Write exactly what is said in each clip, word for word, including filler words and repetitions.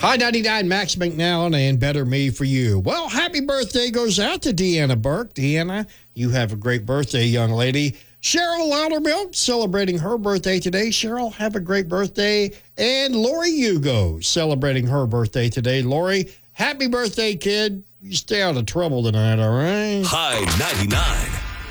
Hi, ninety-nine, Max McNallen and Better Me for You. Well, happy birthday goes out to Deanna Burke. Deanna, you have a great birthday, young lady. Cheryl Loudermilk celebrating her birthday today. Cheryl, have a great birthday. And Lori Hugo celebrating her birthday today. Lori, happy birthday, kid. You stay out of trouble tonight, all right? Hi, ninety-nine.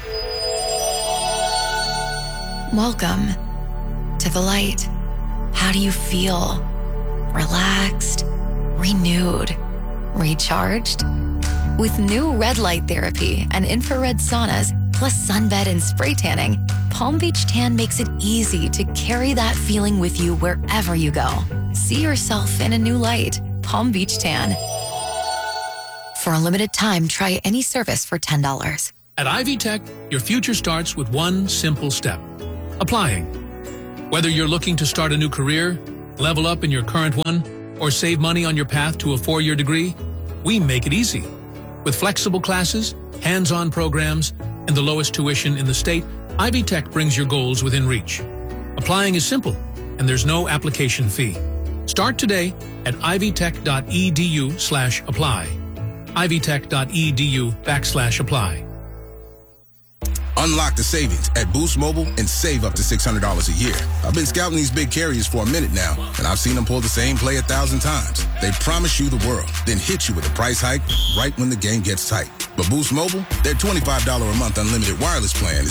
Welcome to the light. How do you feel? Relaxed, renewed, recharged? With new red light therapy and infrared saunas, plus sunbed and spray tanning, Palm Beach Tan makes it easy to carry that feeling with you wherever you go. See yourself in a new light. Palm Beach Tan. For a limited time, try any service for ten dollars. At Ivy Tech, your future starts with one simple step: applying. Whether you're looking to start a new career, level up in your current one, or save money on your path to a four-year degree, we make it easy. With flexible classes, hands-on programs, and the lowest tuition in the state, Ivy Tech brings your goals within reach. Applying is simple, and there's no application fee. Start today at ivytech.edu slash apply. ivytech.edu backslash apply. Unlock the savings at Boost Mobile and save up to six hundred dollars a year. I've been scouting these big carriers for a minute now, and I've seen them pull the same play a thousand times. They promise you the world, then hit you with a price hike right when the game gets tight. But Boost Mobile, their twenty-five dollars a month unlimited wireless plan is